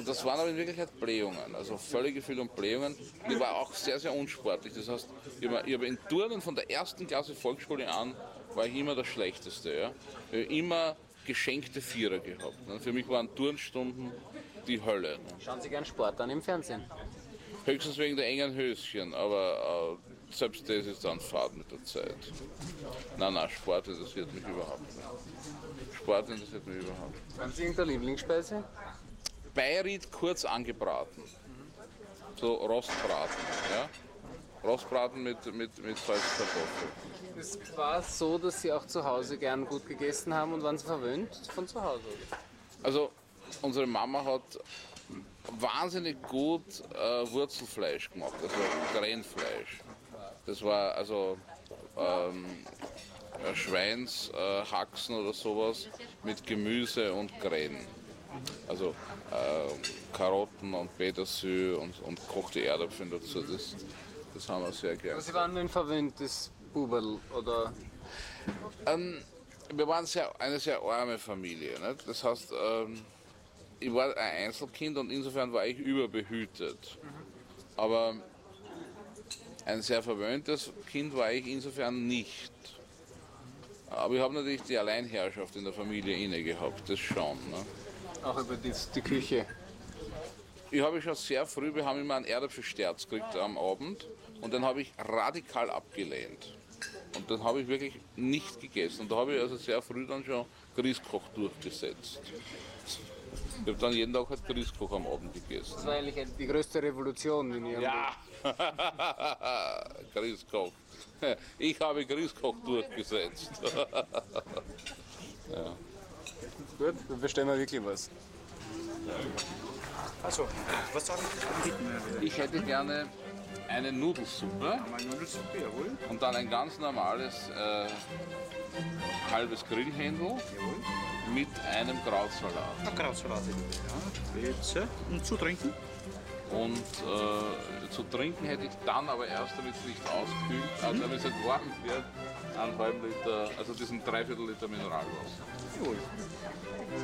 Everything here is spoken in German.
Und das waren aber in Wirklichkeit Blähungen, also völlige Gefühle und Blähungen. Ich war auch sehr, sehr unsportlich. Das heißt, ich habe in Turnen von der ersten Klasse Volksschule an, war ich immer der Schlechteste. Ja? Ich habe immer geschenkte Vierer gehabt. Ne? Für mich waren Turnstunden die Hölle. Ne? Schauen Sie gern Sport an im Fernsehen? Höchstens wegen der engen Höschen, aber selbst das ist dann Fahrt mit der Zeit. Nein, Sport interessiert mich überhaupt nicht. Sport interessiert mich überhaupt nicht. Haben Sie irgendeine Lieblingsspeise? Beiried kurz angebraten. So Rostbraten. Ja? Rostbraten mit Salzkartoffeln. Es war so, dass Sie auch zu Hause gern gut gegessen haben und waren Sie verwöhnt von zu Hause? Also unsere Mama hat wahnsinnig gut Wurzelfleisch gemacht, also Krähenfleisch. Das war also Schweinshaxen oder sowas mit Gemüse und Krähen. Also Karotten und Petersilie und gekochte Erdäpfel dazu, das haben wir sehr gerne. Aber Sie waren ein verwöhntes Buberl, oder? Wir waren eine sehr arme Familie. Nicht? Das heißt, ich war ein Einzelkind und insofern war ich überbehütet. Aber ein sehr verwöhntes Kind war ich insofern nicht. Aber ich habe natürlich die Alleinherrschaft in der Familie inne gehabt, das schon. Ne? Auch über die Küche? Ich habe schon sehr früh, wir haben immer einen Erdäpfelsterz gekriegt am Abend und den habe ich radikal abgelehnt. Und den habe ich wirklich nicht gegessen. Und da habe ich also sehr früh dann schon Grießkoch durchgesetzt. Ich habe dann jeden Tag halt Grießkoch am Abend gegessen. Das war eigentlich die größte Revolution in Ihrem Leben. Ja, Grießkoch. Ich habe Grießkoch durchgesetzt. Ja. Gut, dann bestellen wir wirklich was. Also, was sagen Sie? Ich hätte gerne eine Nudelsuppe Eine Nudelsuppe, jawohl. und dann ein ganz normales halbes Grillhändel Jawohl. mit einem Krautsalat. Ein Krautsalat, ja. Bitte. Und zu trinken? Und zu trinken hätte ich dann aber erst, damit es nicht auskühlt, also damit es nicht warm wird, einen halben Liter, also diesen 3/4 Liter Mineralwasser. Jawohl.